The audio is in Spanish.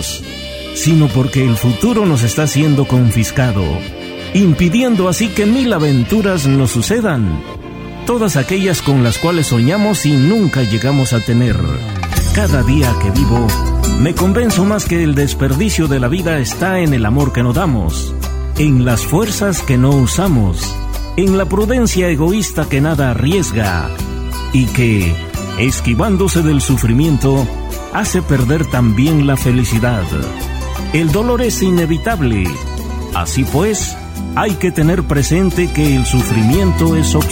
Dios, sino porque el futuro nos está siendo confiscado, impidiendo así que 1000 aventuras nos sucedan, todas aquellas con las cuales soñamos y nunca llegamos a tener. Cada día que vivo, me convenzo más que el desperdicio de la vida está en el amor que no damos, en las fuerzas que no usamos, en la prudencia egoísta que nada arriesga y que, esquivándose del sufrimiento, hace perder también la felicidad. El dolor es inevitable. Así pues, hay que tener presente que el sufrimiento es opcional.